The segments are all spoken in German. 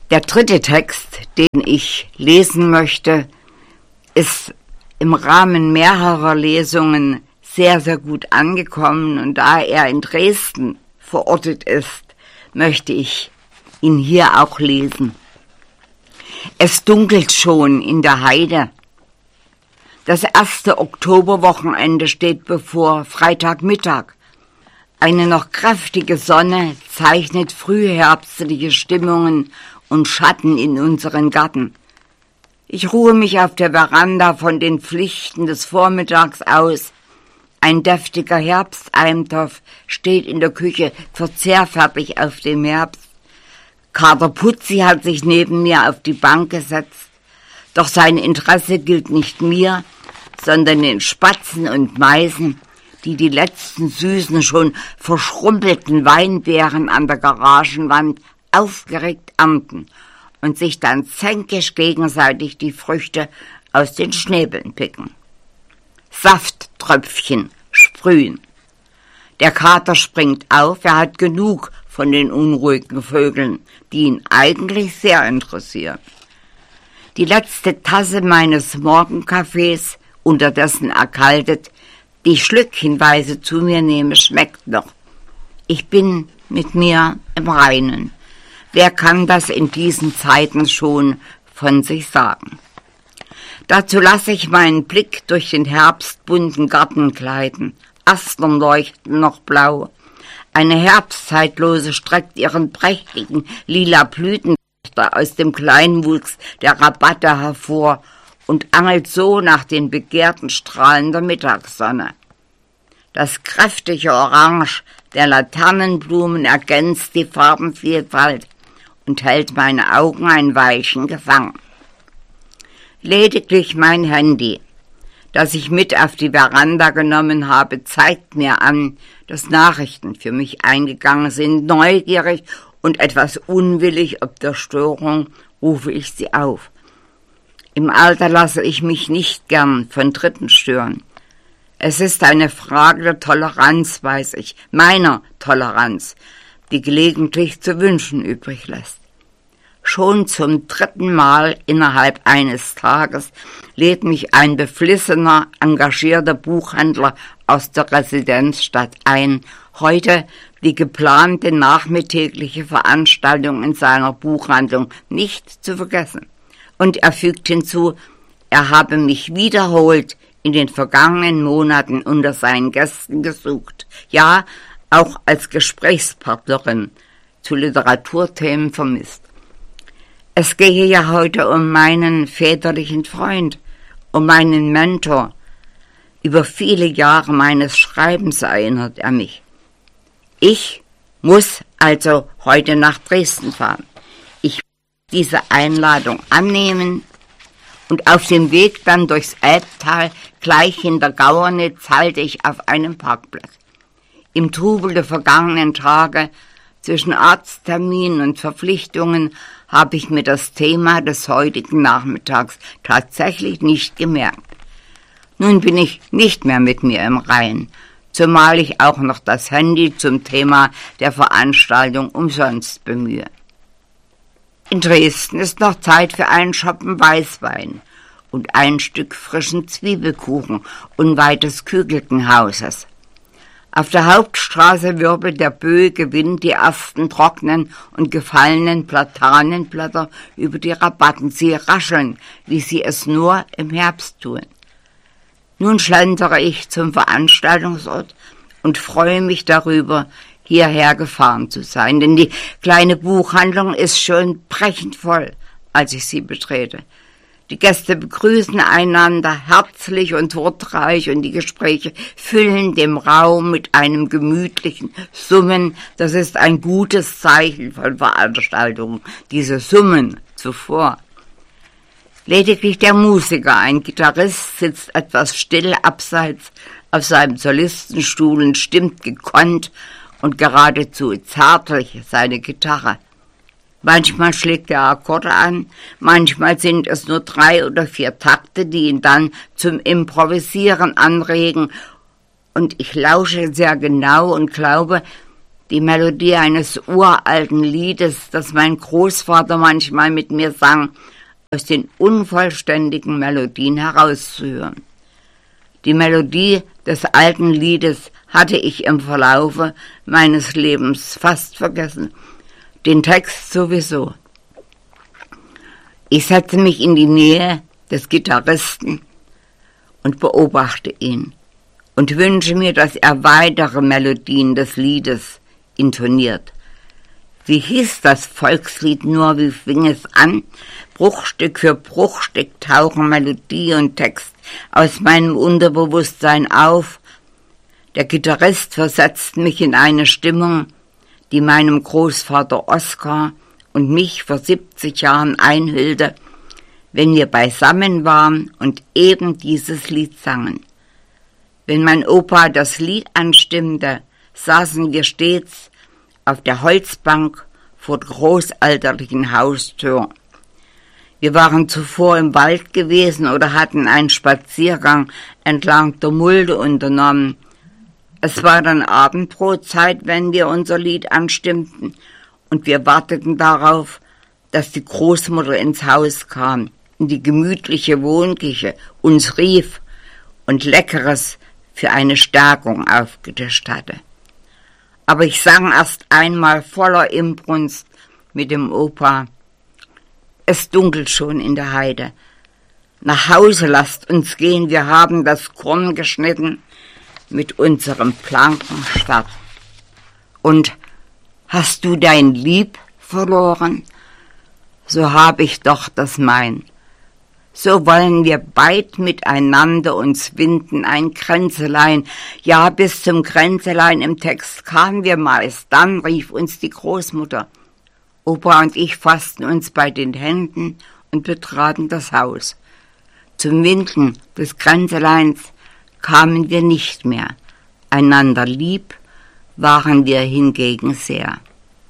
Der dritte Text, den ich lesen möchte, ist im Rahmen mehrerer Lesungen sehr, sehr gut angekommen. Und da er in Dresden verortet ist, möchte ich ihn hier auch lesen. Es dunkelt schon in der Heide. Das erste Oktoberwochenende steht bevor, Freitagmittag. Eine noch kräftige Sonne zeichnet frühherbstliche Stimmungen und Schatten in unseren Garten. Ich ruhe mich auf der Veranda von den Pflichten des Vormittags aus. Ein deftiger Herbsteintopf steht in der Küche verzehrfertig auf dem Herbst. Kater Putzi hat sich neben mir auf die Bank gesetzt. Doch sein Interesse gilt nicht mir, sondern den Spatzen und Meisen, die letzten süßen, schon verschrumpelten Weinbeeren an der Garagenwand aufgeregt ernten und sich dann zänkisch gegenseitig die Früchte aus den Schnäbeln picken. Safttröpfchen sprühen. Der Kater springt auf, er hat genug von den unruhigen Vögeln, die ihn eigentlich sehr interessieren. Die letzte Tasse meines Morgenkaffees, unterdessen erkaltet, die ich schlückchenweise zu mir nehme, schmeckt noch. Ich bin mit mir im Reinen. Wer kann das in diesen Zeiten schon von sich sagen? Dazu lasse ich meinen Blick durch den herbstbunten Garten gleiten. Astern leuchten noch blau. Eine Herbstzeitlose streckt ihren prächtigen lila Blütentrichter aus dem Kleinwuchs der Rabatte hervor und angelt so nach den begehrten Strahlen der Mittagssonne. Das kräftige Orange der Laternenblumen ergänzt die Farbenvielfalt und hält meine Augen ein Weilchen gefangen. Lediglich mein Handy, das ich mit auf die Veranda genommen habe, zeigt mir an, dass Nachrichten für mich eingegangen sind. Neugierig und etwas unwillig ob der Störung rufe ich sie auf. Im Alter lasse ich mich nicht gern von Dritten stören. Es ist eine Frage der Toleranz, weiß ich, meiner Toleranz, die gelegentlich zu wünschen übrig lässt. Schon zum 3. Mal innerhalb eines Tages lädt mich ein beflissener, engagierter Buchhändler aus der Residenzstadt ein, heute die geplante nachmittägliche Veranstaltung in seiner Buchhandlung nicht zu vergessen. Und er fügt hinzu, er habe mich wiederholt in den vergangenen Monaten unter seinen Gästen gesucht, ja, auch als Gesprächspartnerin zu Literaturthemen vermisst. Es gehe ja heute um meinen väterlichen Freund, um meinen Mentor. Über viele Jahre meines Schreibens erinnert er mich. Ich muss also heute nach Dresden fahren. Ich muss diese Einladung annehmen und auf dem Weg dann durchs Elbtal gleich hinter Gauernitz halte ich auf einem Parkplatz. Im Trubel der vergangenen Tage zwischen Arztterminen und Verpflichtungen habe ich mir das Thema des heutigen Nachmittags tatsächlich nicht gemerkt. Nun bin ich nicht mehr mit mir im Reinen, zumal ich auch noch das Handy zum Thema der Veranstaltung umsonst bemühe. In Dresden ist noch Zeit für einen Schoppen Weißwein und ein Stück frischen Zwiebelkuchen unweit des Kügelkenhauses. Auf der Hauptstraße wirbelt der böige Wind die ersten trockenen und gefallenen Platanenblätter über die Rabatten. Sie rascheln, wie sie es nur im Herbst tun. Nun schlendere ich zum Veranstaltungsort und freue mich darüber, hierher gefahren zu sein, denn die kleine Buchhandlung ist schon brechend voll, als ich sie betrete. Die Gäste begrüßen einander herzlich und wortreich und die Gespräche füllen den Raum mit einem gemütlichen Summen. Das ist ein gutes Zeichen von Veranstaltungen, diese Summen zuvor. Lediglich der Musiker, ein Gitarrist, sitzt etwas still abseits auf seinem Solistenstuhl und stimmt gekonnt und geradezu zärtlich seine Gitarre. Manchmal schlägt er Akkorde an, manchmal sind es nur 3 oder 4 Takte, die ihn dann zum Improvisieren anregen. Und ich lausche sehr genau und glaube, die Melodie eines uralten Liedes, das mein Großvater manchmal mit mir sang, aus den unvollständigen Melodien herauszuhören. Die Melodie des alten Liedes hatte ich im Verlaufe meines Lebens fast vergessen, den Text sowieso. Ich setze mich in die Nähe des Gitarristen und beobachte ihn und wünsche mir, dass er weitere Melodien des Liedes intoniert. Wie hieß das Volkslied nur, wie fing es an? Bruchstück für Bruchstück tauchen Melodie und Text aus meinem Unterbewusstsein auf. Der Gitarrist versetzt mich in eine Stimmung, die meinem Großvater Oskar und mich vor 70 Jahren einhüllte, wenn wir beisammen waren und eben dieses Lied sangen. Wenn mein Opa das Lied anstimmte, saßen wir stets auf der Holzbank vor der großelterlichen Haustür. Wir waren zuvor im Wald gewesen oder hatten einen Spaziergang entlang der Mulde unternommen. Es war dann Abendbrotzeit, wenn wir unser Lied anstimmten, und wir warteten darauf, dass die Großmutter ins Haus kam, in die gemütliche Wohnküche, uns rief und Leckeres für eine Stärkung aufgetischt hatte. Aber ich sang erst einmal voller Inbrunst mit dem Opa: Es dunkelt schon in der Heide. Nach Hause lasst uns gehen, wir haben das Korn geschnitten mit unserem blanken Schwert. Und hast du dein Lieb verloren? So hab ich doch das mein. So wollen wir beid miteinander uns winden, ein Kränzelein. Ja, bis zum Kränzelein im Text kamen wir meist. Dann rief uns die Großmutter. Opa und ich fassten uns bei den Händen und betraten das Haus. Zum Winden des Kränzeleins kamen wir nicht mehr. Einander lieb waren wir hingegen sehr.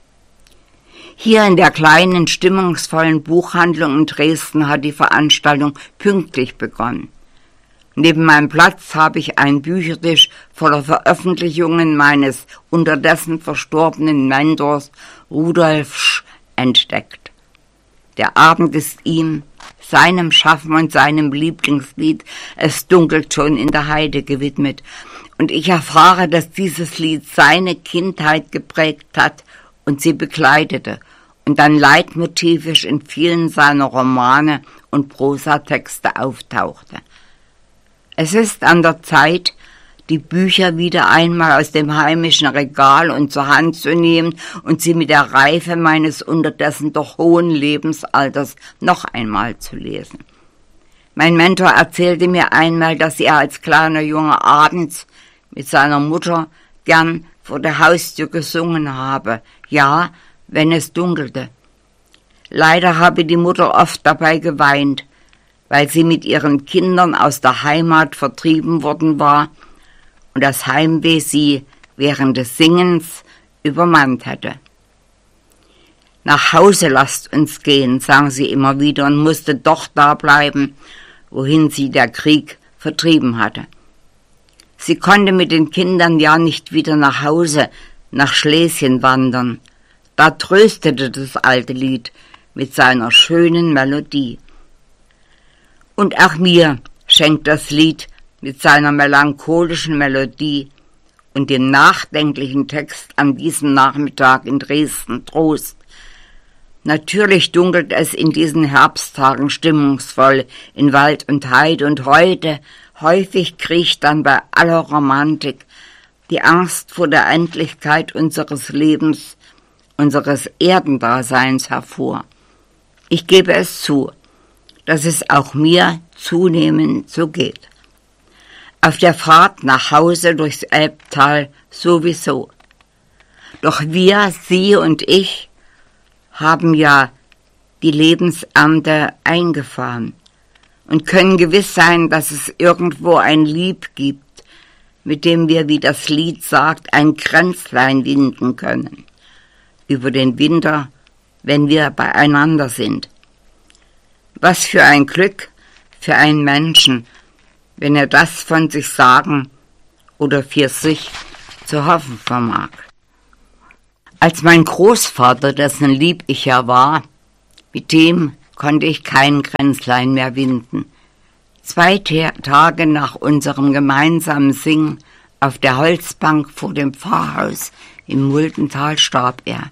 Hier in der kleinen, stimmungsvollen Buchhandlung in Dresden hat die Veranstaltung pünktlich begonnen. Neben meinem Platz habe ich einen Büchertisch voller Veröffentlichungen meines unterdessen verstorbenen Mentors Rudolf Sch. entdeckt. Der Abend ist ihm, seinem Schaffen und seinem Lieblingslied »Es dunkelt schon in der Heide« gewidmet. Und ich erfahre, dass dieses Lied seine Kindheit geprägt hat und sie begleitete und dann leitmotivisch in vielen seiner Romane und Prosatexte auftauchte. Es ist an der Zeit, die Bücher wieder einmal aus dem heimischen Regal und zur Hand zu nehmen und sie mit der Reife meines unterdessen doch hohen Lebensalters noch einmal zu lesen. Mein Mentor erzählte mir einmal, dass er als kleiner Junge abends mit seiner Mutter gern vor der Haustür gesungen habe, ja, wenn es dunkelte. Leider habe die Mutter oft dabei geweint, weil sie mit ihren Kindern aus der Heimat vertrieben worden war und das Heimweh sie während des Singens übermannt hatte. »Nach Hause lasst uns gehen«, sang sie immer wieder und musste doch da bleiben, wohin sie der Krieg vertrieben hatte. Sie konnte mit den Kindern ja nicht wieder nach Hause, nach Schlesien wandern. Da tröstete das alte Lied mit seiner schönen Melodie. Und auch mir schenkt das Lied mit seiner melancholischen Melodie und dem nachdenklichen Text an diesem Nachmittag in Dresden Trost. Natürlich dunkelt es in diesen Herbsttagen stimmungsvoll in Wald und Heide und heute häufig kriecht dann bei aller Romantik die Angst vor der Endlichkeit unseres Lebens, unseres Erdendaseins hervor. Ich gebe es zu, dass es auch mir zunehmend so geht. Auf der Fahrt nach Hause durchs Elbtal sowieso. Doch wir, Sie und ich, haben ja die Lebensernte eingefahren und können gewiss sein, dass es irgendwo ein Lieb gibt, mit dem wir, wie das Lied sagt, ein Kränzlein winden können über den Winter, wenn wir beieinander sind. Was für ein Glück für einen Menschen, wenn er das von sich sagen oder für sich zu hoffen vermag. Als mein Großvater, dessen Lieb ich ja war, mit dem konnte ich kein Kränzlein mehr winden. 2 Tage nach unserem gemeinsamen Singen auf der Holzbank vor dem Pfarrhaus im Muldental starb er.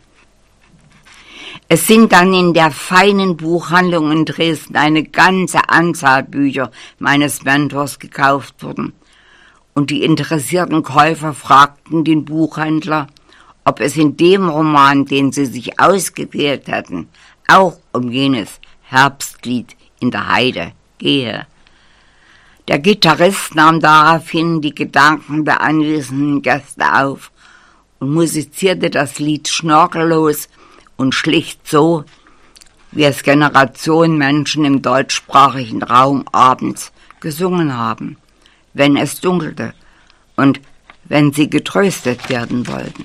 Es sind dann in der feinen Buchhandlung in Dresden eine ganze Anzahl Bücher meines Mentors gekauft worden. Und die interessierten Käufer fragten den Buchhändler, ob es in dem Roman, den sie sich ausgewählt hatten, auch um jenes Herbstlied in der Heide gehe. Der Gitarrist nahm daraufhin die Gedanken der anwesenden Gäste auf und musizierte das Lied schnörkellos und schlicht so, wie es Generationen Menschen im deutschsprachigen Raum abends gesungen haben, wenn es dunkelte und wenn sie getröstet werden wollten.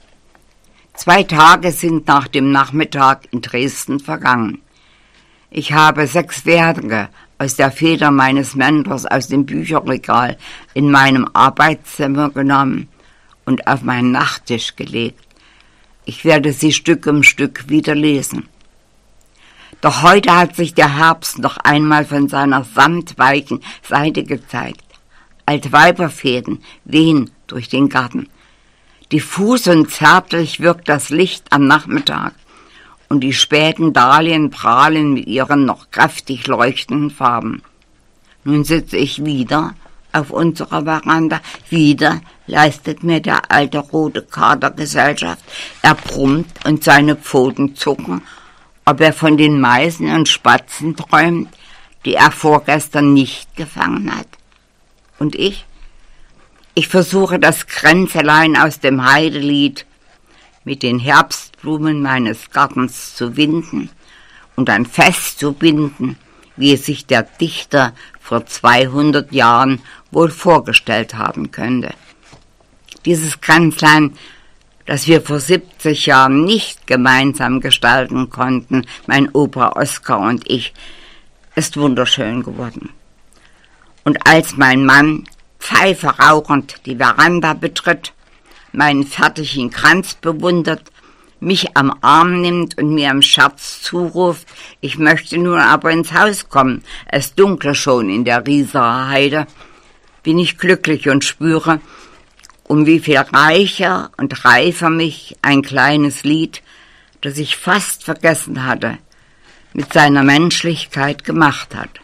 2 Tage sind nach dem Nachmittag in Dresden vergangen. Ich habe 6 Werke aus der Feder meines Mentors aus dem Bücherregal in meinem Arbeitszimmer genommen und auf meinen Nachttisch gelegt. Ich werde sie Stück um Stück wieder lesen. Doch heute hat sich der Herbst noch einmal von seiner samtweichen Seite gezeigt. Altweiberfäden wehen durch den Garten. Diffus und zärtlich wirkt das Licht am Nachmittag und die späten Dahlien prahlen mit ihren noch kräftig leuchtenden Farben. Nun sitze ich wieder auf unserer Veranda. Wieder leistet mir der alte rote Kater Gesellschaft. Er brummt und seine Pfoten zucken, ob er von den Meisen und Spatzen träumt, die er vorgestern nicht gefangen hat. Und ich? Ich versuche das Kränzelein aus dem Heidelied mit den Herbstblumen meines Gartens zu winden und dann festzubinden, wie es sich der Dichter vor 200 Jahren wohl vorgestellt haben könnte. Dieses Kränzlein, das wir vor 70 Jahren nicht gemeinsam gestalten konnten, mein Opa Oskar und ich, ist wunderschön geworden. Und als mein Mann, Pfeife rauchend, die Veranda betritt, meinen fertigen Kranz bewundert, mich am Arm nimmt und mir im Scherz zuruft, ich möchte nun aber ins Haus kommen, es dunkle schon in der Rieserer Heide, bin ich glücklich und spüre, um wie viel reicher und reifer mich ein kleines Lied, das ich fast vergessen hatte, mit seiner Menschlichkeit gemacht hat.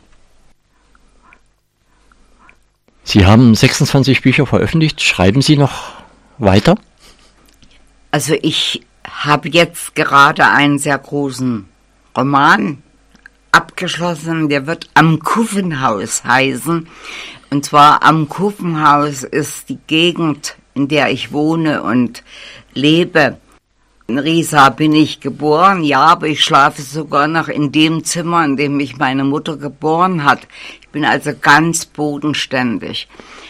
Sie haben 26 Bücher veröffentlicht. Schreiben Sie noch weiter? Also ich habe jetzt gerade einen sehr großen Roman abgeschlossen, der wird Am Kuffenhaus heißen. Und zwar Am Kuffenhaus ist die Gegend, in der ich wohne und lebe. In Riesa bin ich geboren, ja, aber ich schlafe sogar noch in dem Zimmer, in dem mich meine Mutter geboren hat. Ich bin also ganz bodenständig.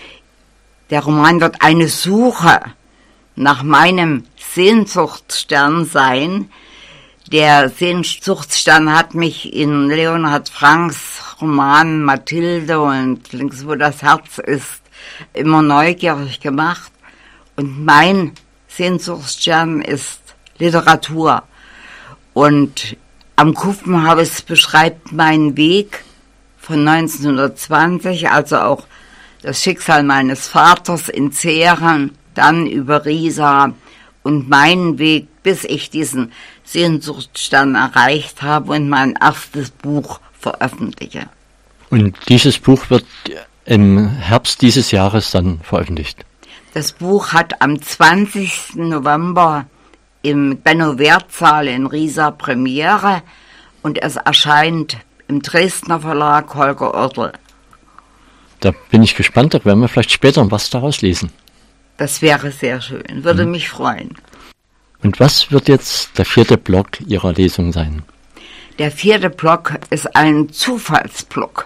Der Roman wird eine Suche nach meinem Sehnsuchtsstern sein. Der Sehnsuchtsstern hat mich in Leonhard Franks Roman Mathilde und Links wo das Herz ist immer neugierig gemacht. Und mein Sehnsuchtsstern ist Literatur. Und Am Kuffenhaus beschreibt meinen Weg von 1920, also auch das Schicksal meines Vaters in Zehren, dann über Riesa und meinen Weg, bis ich diesen Sehnsuchtsstern erreicht habe und mein erstes Buch veröffentliche. Und dieses Buch wird im Herbst dieses Jahres dann veröffentlicht? Das Buch hat am 20. November im Benno-Werth-Saal in Riesa Premiere und es erscheint im Dresdner Verlag Holger Oertel. Da bin ich gespannt, da werden wir vielleicht später was daraus lesen. Das wäre sehr schön, würde mich freuen. Und was wird jetzt der 4. Block Ihrer Lesung sein? Der 4. Block ist ein Zufallsblock.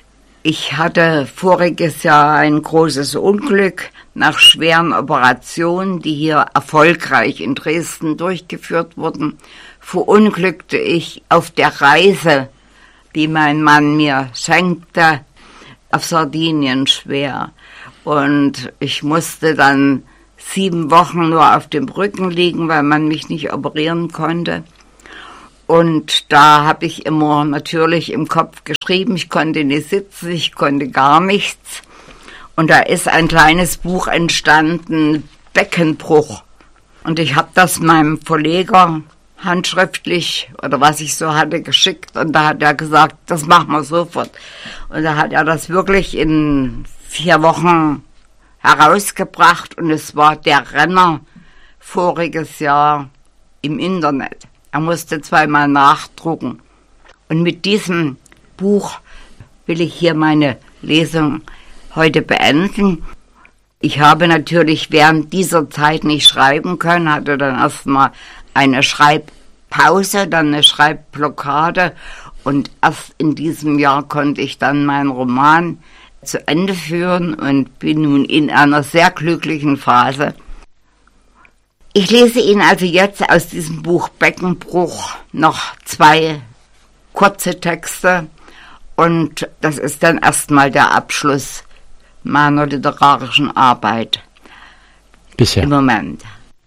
Ich hatte voriges Jahr ein großes Unglück nach schweren Operationen, die hier erfolgreich in Dresden durchgeführt wurden. Verunglückte ich auf der Reise, die mein Mann mir schenkte, auf Sardinien schwer. Und ich musste dann 7 Wochen nur auf dem Rücken liegen, weil man mich nicht operieren konnte. Und da habe ich immer natürlich im Kopf geschrieben, ich konnte nicht sitzen, ich konnte gar nichts. Und da ist ein kleines Buch entstanden, Beckenbruch. Und ich habe das meinem Verleger handschriftlich oder was ich so hatte geschickt. Und da hat er gesagt, das machen wir sofort. Und da hat er das wirklich in 4 Wochen herausgebracht. Und es war der Renner voriges Jahr im Internet. Er musste 2-mal nachdrucken. Und mit diesem Buch will ich hier meine Lesung heute beenden. Ich habe natürlich während dieser Zeit nicht schreiben können, hatte dann erstmal eine Schreibpause, dann eine Schreibblockade und erst in diesem Jahr konnte ich dann meinen Roman zu Ende führen und bin nun in einer sehr glücklichen Phase. Ich lese Ihnen also jetzt aus diesem Buch Beckenbruch noch 2 kurze Texte und das ist dann erstmal der Abschluss meiner literarischen Arbeit. Bisher. Im Moment.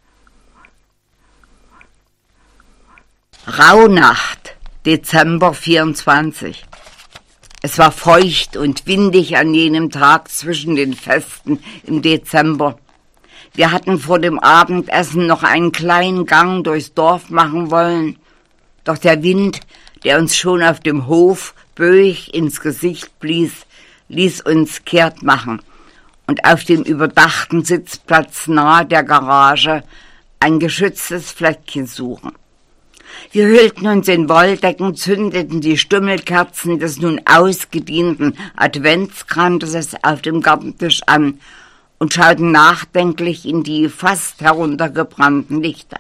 Rauhnacht, Dezember 24. Es war feucht und windig an jenem Tag zwischen den Festen im Dezember. Wir hatten vor dem Abendessen noch einen kleinen Gang durchs Dorf machen wollen, doch der Wind, der uns schon auf dem Hof böig ins Gesicht blies, ließ uns kehrt machen und auf dem überdachten Sitzplatz nahe der Garage ein geschütztes Fleckchen suchen. Wir hüllten uns in Wolldecken, zündeten die Stummelkerzen des nun ausgedienten Adventskranzes auf dem Gartentisch an und schauten nachdenklich in die fast heruntergebrannten Lichter.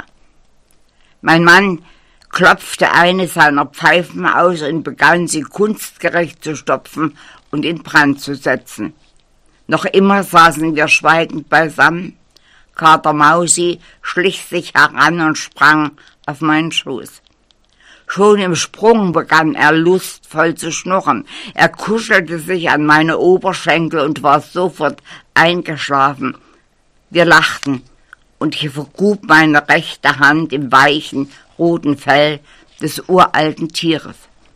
Mein Mann klopfte eine seiner Pfeifen aus und begann sie kunstgerecht zu stopfen und in Brand zu setzen. Noch immer saßen wir schweigend beisammen. Kater Mausi schlich sich heran und sprang auf meinen Schoß. Schon im Sprung begann er lustvoll zu schnurren. Er kuschelte sich an meine Oberschenkel und war sofort eingeschlafen. Wir lachten und ich vergrub meine rechte Hand im weichen, roten Fell des uralten Tieres.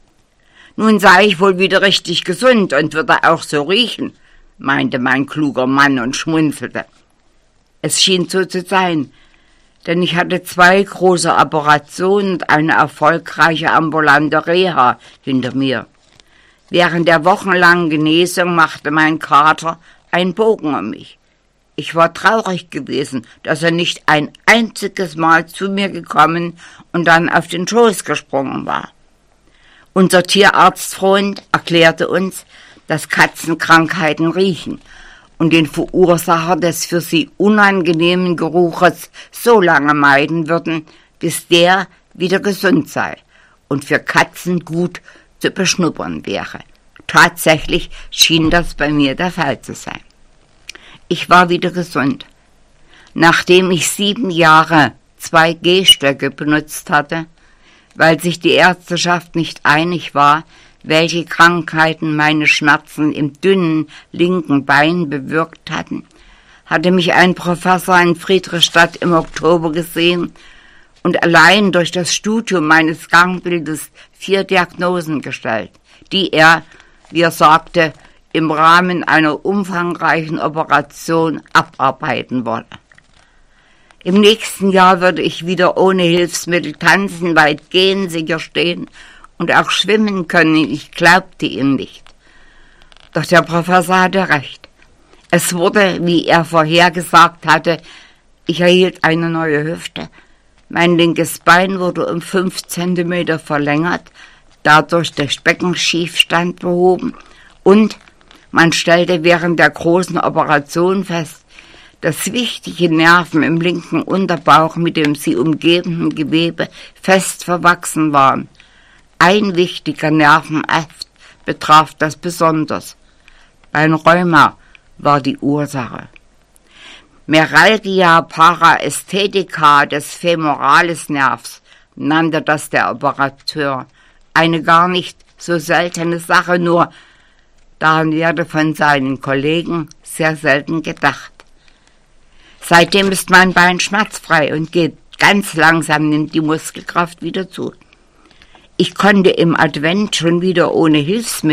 Nun sei ich wohl wieder richtig gesund und würde auch so riechen, meinte mein kluger Mann und schmunzelte. Es schien so zu sein, denn ich hatte 2 große Operationen und eine erfolgreiche ambulante Reha hinter mir. Während der wochenlangen Genesung machte mein Kater einen Bogen um mich. Ich war traurig gewesen, dass er nicht ein einziges Mal zu mir gekommen und dann auf den Schoß gesprungen war. Unser Tierarztfreund erklärte uns, dass Katzenkrankheiten riechen und den Verursacher des für sie unangenehmen Geruches so lange meiden würden, bis der wieder gesund sei und für Katzen gut zu beschnuppern wäre. Tatsächlich schien das bei mir der Fall zu sein. Ich war wieder gesund. Nachdem ich 7 Jahre 2 Gehstöcke benutzt hatte, weil sich die Ärzteschaft nicht einig war, welche Krankheiten meine Schmerzen im dünnen linken Bein bewirkt hatten, hatte mich ein Professor in Friedrichstadt im Oktober gesehen und allein durch das Studium meines Gangbildes 4 Diagnosen gestellt, die er, wie er sagte, im Rahmen einer umfangreichen Operation abarbeiten wolle. Im nächsten Jahr würde ich wieder ohne Hilfsmittel tanzen, weit gehen, sicher stehen und auch schwimmen können. Ich glaubte ihm nicht. Doch der Professor hatte recht. Es wurde, wie er vorhergesagt hatte, ich erhielt eine neue Hüfte. Mein linkes Bein wurde um 5 Zentimeter verlängert, dadurch der Beckenschiefstand behoben und man stellte während der großen Operation fest, dass wichtige Nerven im linken Unterbauch mit dem sie umgebenden Gewebe fest verwachsen waren. Ein wichtiger Nervenast betraf das besonders. Ein Rheuma war die Ursache. Meralgia paraesthetica des Femoralisnervs nannte das der Operateur. Eine gar nicht so seltene Sache, nur daran werde von seinen Kollegen sehr selten gedacht. Seitdem ist mein Bein schmerzfrei und geht ganz langsam, nimmt die Muskelkraft wieder zu. Ich konnte im Advent schon wieder ohne Hilfsmittel